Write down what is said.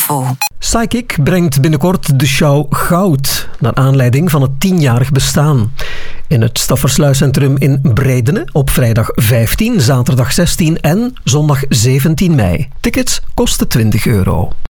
Info. Psychic brengt binnenkort de show Goud, naar aanleiding van het 10-jarig bestaan. In het Staffersluiscentrum in Breidene op vrijdag 15, zaterdag 16 en zondag 17 mei. Tickets kosten €20.